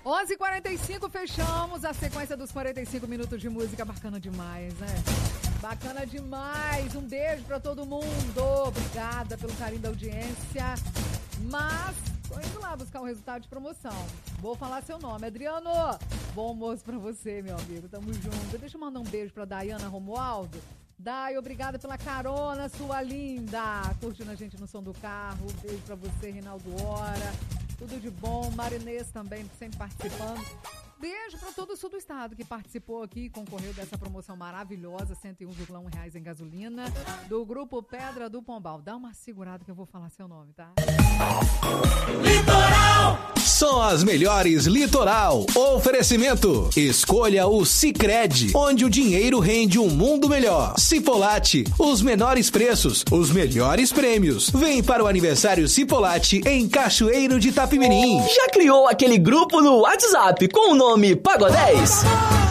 11h45, fechamos a sequência dos 45 minutos de música. Bacana demais, né? Bacana demais. Um beijo pra todo mundo. Obrigada pelo carinho da audiência. Mas tô indo lá buscar um resultado de promoção. Vou falar seu nome. Adriano, bom almoço pra você, meu amigo. Tamo junto. Deixa eu mandar um beijo pra Dayana Romualdo. Dai, obrigada pela carona, sua linda. Curtindo a gente no som do carro. Beijo pra você, Rinaldo Hora. Tudo de bom. Marinês também, sempre participando. Beijo para todo o sul do estado que participou aqui e concorreu dessa promoção maravilhosa, R$101,1 em gasolina, do Grupo Pedra do Pombal. Dá uma segurada que eu vou falar seu nome, tá? Litoral! Só as melhores Litoral. Oferecimento. Escolha o Sicredi, onde o dinheiro rende um mundo melhor. Cipolate, os menores preços, os melhores prêmios. Vem para o aniversário Cipolate em Cachoeiro de Itapemirim. Já criou aquele grupo no WhatsApp com o nome Pagodés?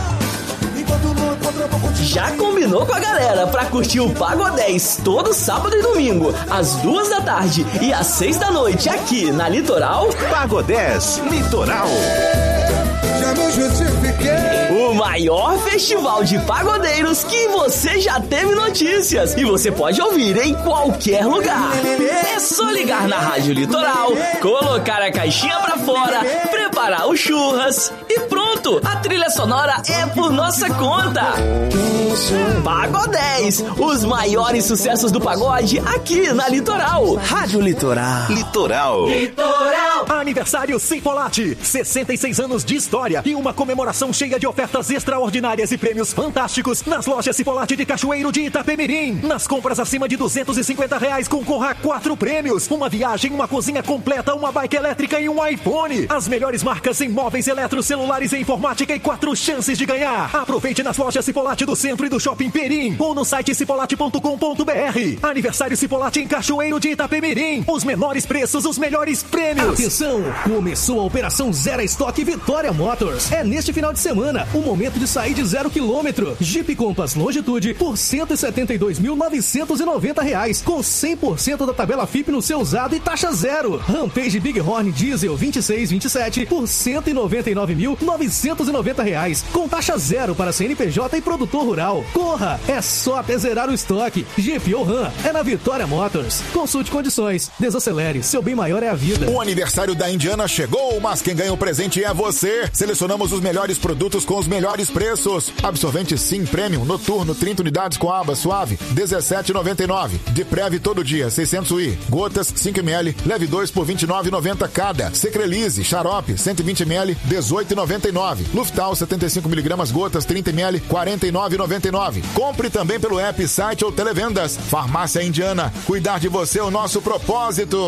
Já combinou com a galera pra curtir o Pagodés todo sábado e domingo, às 2 da tarde e às 6 da noite, aqui na Litoral? Pagodés Litoral. Já me justifiquei. O maior festival de pagodeiros que você já teve notícias. E você pode ouvir em qualquer lugar. É só ligar na Rádio Litoral, colocar a caixinha pra fora, preparar os churras e pronto, a trilha sonora é por nossa conta. Pagodés, os maiores sucessos do pagode aqui na Litoral. Rádio Litoral. Litoral. Litoral. Aniversário Cipolate, 66 anos de história e uma comemoração cheia de ofertas extraordinárias e prêmios fantásticos nas lojas Cipolate de Cachoeiro de Itapemirim. Nas compras acima de R$250 concorra a 4 prêmios, uma viagem, uma cozinha completa, uma bike elétrica e um iPhone. As melhores marcas em móveis, eletros, celulares e informática e 4 chances de ganhar. Aproveite nas lojas Cipolate do Centro e do Shopping Perim ou no site cipolate.com.br. Aniversário Cipolate em Cachoeiro de Itapemirim. Os menores preços, os melhores prêmios. Atenção, começou a Operação Zero Estoque Vitória Motors. É neste final de semana o momento de sair de 0 km. Jeep Compass Longitude por R$172.990 com 100% da tabela FIP no seu usado e taxa zero. Rampage Bighorn Diesel 2627 por R$199.990 com taxa zero para CNPJ e produtor rural. Corra, é só até zerar o estoque. Jeep ou Ram é na Vitória Motors. Consulte condições, desacelere, seu bem maior é a vida. O aniversário da Indiana chegou, mas quem ganha o presente é você. Selecionamos os melhores produtos com os melhores preços. Absorvente Sim Premium Noturno 30 unidades com aba suave R$17,99. De Preve todo dia 600 UI. Gotas 5 ml, leve 2 por R$29,90 cada. Secrelise Xarope 120 ml R$18,99. Luftal 75 mg gotas 30 ml R$49,99. Compre também pelo app, site ou televendas. Farmácia Indiana. Cuidar de você é o nosso propósito.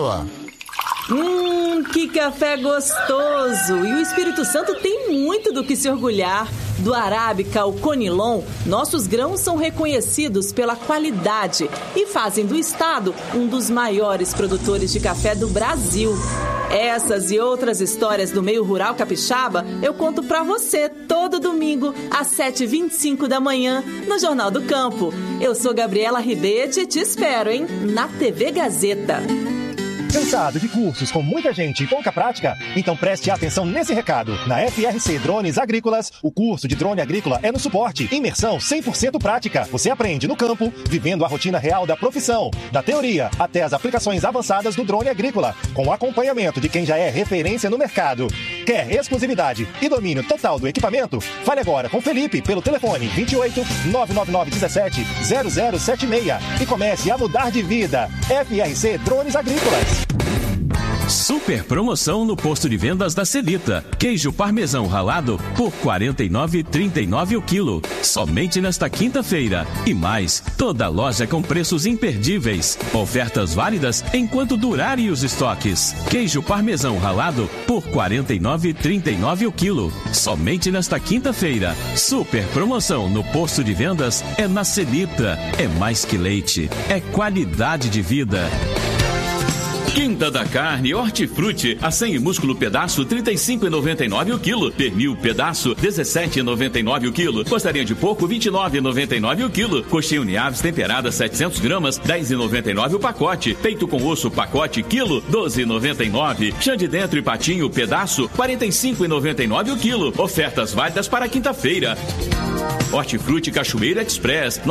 Que café gostoso! E o Espírito Santo tem muito do que se orgulhar. Do Arábica ao Conilon, nossos grãos são reconhecidos pela qualidade e fazem do estado um dos maiores produtores de café do Brasil. Essas e outras histórias do meio rural capixaba eu conto pra você todo domingo às 7h25 da manhã no Jornal do Campo. Eu sou Gabriela Ribete e te espero, hein? Na TV Gazeta. Cansado de cursos com muita gente e pouca prática? Então preste atenção nesse recado. Na FRC Drones Agrícolas, o curso de drone agrícola é no suporte. Imersão 100% prática. Você aprende no campo, vivendo a rotina real da profissão. Da teoria até as aplicações avançadas do drone agrícola, com acompanhamento de quem já é referência no mercado. Quer exclusividade e domínio total do equipamento? Fale agora com Felipe pelo telefone 28 999 17 0076 e comece a mudar de vida. FRC Drones Agrícolas. Super promoção no posto de vendas da Celita. Queijo parmesão ralado por R$ 49,39 o quilo. Somente nesta quinta-feira. E mais, toda loja com preços imperdíveis. Ofertas válidas enquanto durarem os estoques. Queijo parmesão ralado por R$ 49,39 o quilo. Somente nesta quinta-feira. Super promoção no posto de vendas é na Celita. É mais que leite. É qualidade de vida. Quinta da Carne, Hortifruti, acém e músculo pedaço, R$ 35,99 o quilo. Pernil pedaço, R$ 17,99 o quilo. Costarinha de porco, R$ 29,99 o quilo. Coxinha Uniaves temperada, 700 gramas, R$ 10,99 o pacote. Peito com osso, pacote, quilo, R$ 12,99. Chã de dentro e patinho, pedaço, R$ 45,99 o quilo. Ofertas válidas para quinta-feira. Hortifruti Cachoeira Express,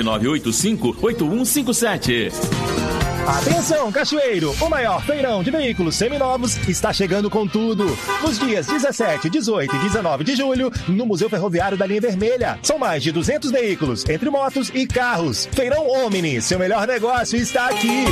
99985-8157. Atenção, Cachoeiro! O maior feirão de veículos seminovos está chegando com tudo. Nos dias 17, 18 e 19 de julho, no Museu Ferroviário da Linha Vermelha. São mais de 200 veículos, entre motos e carros. Feirão Omni, seu melhor negócio está aqui.